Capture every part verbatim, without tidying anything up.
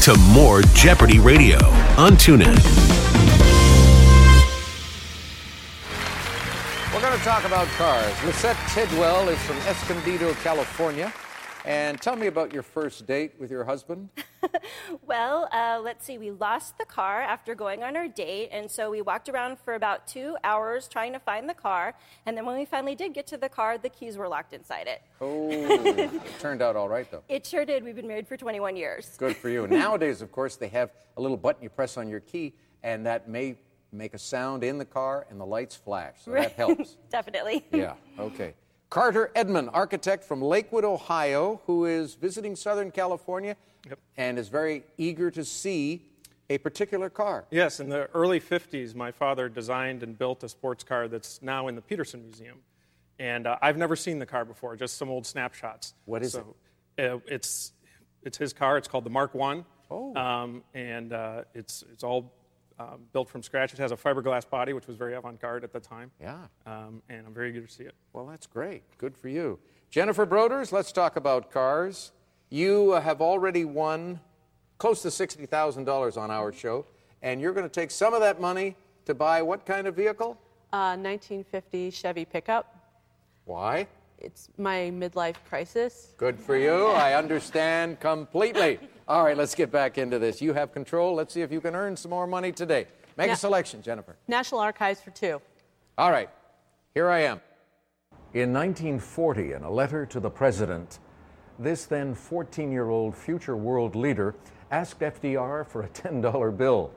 to more Jeopardy Radio on TuneIn. We're going to talk about cars. Lisette Tidwell is from Escondido, California. And tell me about your first date with your husband. Well, uh, let's see. We lost the car after going on our date, and so we walked around for about two hours trying to find the car. And then when we finally did get to the car, the keys were locked inside it. Oh, it turned out all right, though. It sure did. We've been married for twenty-one years. Good for you. Nowadays, of course, they have a little button you press on your key, and that may make a sound in the car, and the lights flash. So that helps. Definitely. Yeah, okay. Carter Edmond, architect from Lakewood, Ohio, who is visiting Southern California yep. and is very eager to see a particular car. Yes, in the early fifties, my father designed and built a sports car that's now in the Peterson Museum. And uh, I've never seen the car before, just some old snapshots. What is so, it? Uh, it's, it's his car. It's called the Mark one. Oh. Um, and uh, it's, it's all... Um, built from scratch. It has a fiberglass body, which was very avant-garde at the time. Yeah. Um, and I'm very eager to see it. Well, that's great. Good for you. Jennifer Broders, let's talk about cars. You uh, have already won close to sixty thousand dollars on our show, and you're going to take some of that money to buy what kind of vehicle? Uh, nineteen fifty Chevy pickup. Why? It's my midlife crisis. Good for you. I understand completely. All right, let's get back into this. You have control. Let's see if you can earn some more money today. Make Na- a selection, Jennifer. National Archives for two. All right, here I am. In nineteen forty, in a letter to the president, this then fourteen-year-old future world leader asked F D R for a ten dollar bill.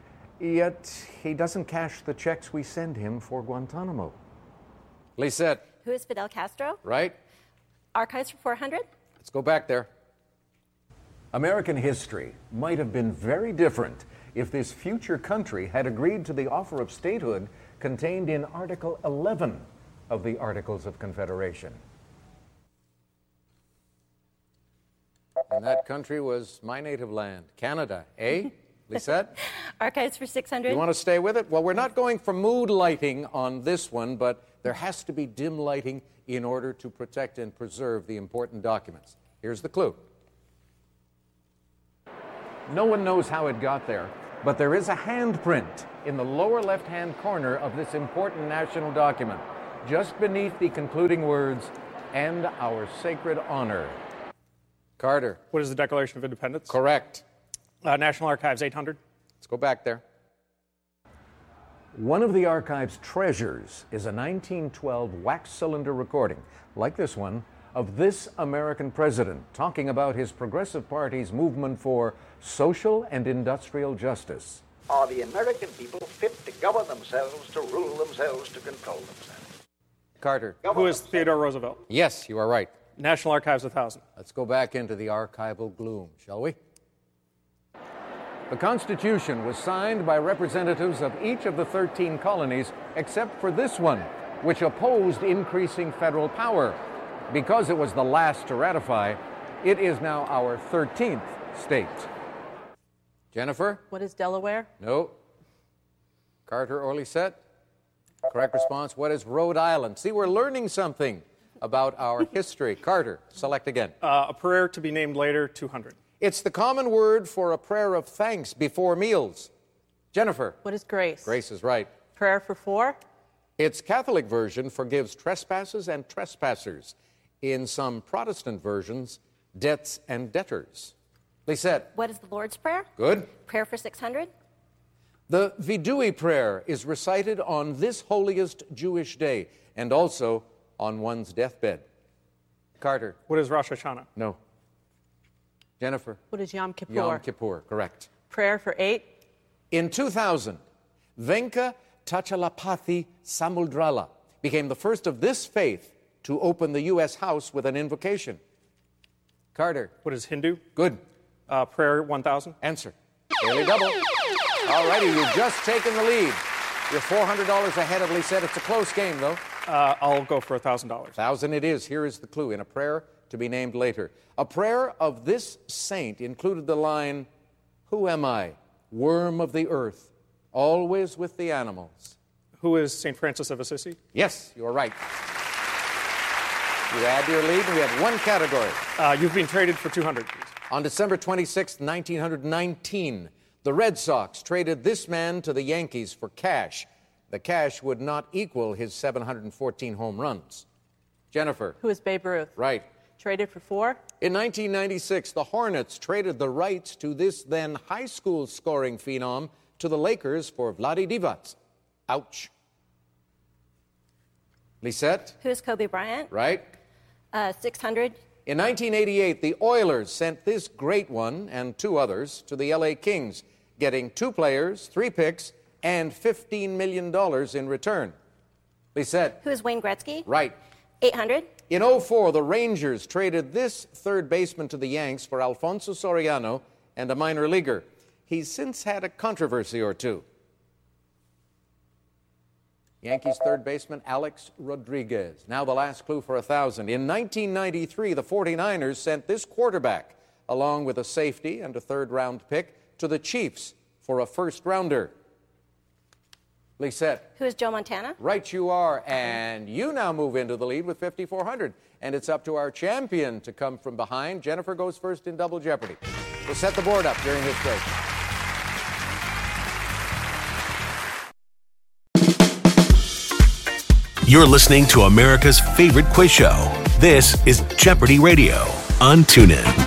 Yet he doesn't cash the checks we send him for Guantanamo. Lisette. Who is Fidel Castro? Right. Archives for four hundred? Let's go back there. American history might have been very different if this future country had agreed to the offer of statehood contained in Article eleven of the Articles of Confederation. And that country was my native land, Canada, eh, Lisette? Archives for six hundred? You want to stay with it? Well, we're not going for mood lighting on this one, but there has to be dim lighting in order to protect and preserve the important documents. Here's the clue. No one knows how it got there, but there is a handprint in the lower left-hand corner of this important national document, just beneath the concluding words, "and our sacred honor." Carter. What is the Declaration of Independence? Correct. Uh, National Archives, eight hundred. Let's go back there. One of the archive's treasures is a nineteen twelve wax cylinder recording, like this one, of this American president talking about his Progressive Party's movement for social and industrial justice. Are the American people fit to govern themselves, to rule themselves, to control themselves? Carter. Who is Theodore Roosevelt? Yes, you are right. National Archives, one thousand. Let's go back into the archival gloom, shall we? The Constitution was signed by representatives of each of the thirteen colonies, except for this one, which opposed increasing federal power. Because it was the last to ratify, it is now our thirteenth state. Jennifer? What is Delaware? No. Carter or Lisette? Correct response. What is Rhode Island? See, we're learning something about our history. Carter, select again. Uh, a prayer to be named later, two hundred. It's the common word for a prayer of thanks before meals. Jennifer? What is grace? Grace is right. Prayer for four? Its Catholic version forgives trespasses and trespassers. In some Protestant versions, debts and debtors. Lisette? What is the Lord's Prayer? Good. Prayer for six hundred? The Vidui prayer is recited on this holiest Jewish day and also on one's deathbed. Carter? What is Rosh Hashanah? No. Jennifer? What is Yom Kippur? Yom Kippur, correct. Prayer for eight? In two thousand, Venka Tachalapathy Samudrala became the first of this faith to open the U S House with an invocation. Carter? What is Hindu? Good. Uh, prayer, one thousand. Answer. Daily double. All righty, you've just taken the lead. You're four hundred dollars ahead of Lisette. It's a close game, though. Uh, I'll go for one thousand dollars. one thousand it is. Here is the clue in a prayer to be named later. A prayer of this saint included the line, "Who am I, worm of the earth, always with the animals?" Who is Saint Francis of Assisi? Yes, you're right. You add to your lead, and we have one category. Uh, you've been traded for two hundred, please. On December twenty-sixth, nineteen nineteen, the Red Sox traded this man to the Yankees for cash. The cash would not equal his seven hundred fourteen home runs. Jennifer. Who is Babe Ruth? Right. Traded for four? In nineteen ninety-six, the Hornets traded the rights to this then high school scoring phenom to the Lakers for Vlade Divac. Ouch. Lisette? Who is Kobe Bryant? Right. Uh, six hundred. In nineteen eighty-eight, the Oilers sent this great one and two others to the L A Kings, getting two players, three picks, and fifteen million dollars in return. Lisette? Who is Wayne Gretzky? Right. eight hundred. In oh four, the Rangers traded this third baseman to the Yanks for Alfonso Soriano and a minor leaguer. He's since had a controversy or two. Yankees third baseman Alex Rodriguez. Now the last clue for a thousand. In nineteen ninety-three, the forty-niners sent this quarterback, along with a safety and a third-round pick, to the Chiefs for a first-rounder. Lisette. Who is Joe Montana? Right you are, and you now move into the lead with fifty-four hundred. And it's up to our champion to come from behind. Jennifer goes first in Double Jeopardy. We'll set the board up during this break. You're listening to America's favorite quiz show. This is Jeopardy Radio on TuneIn.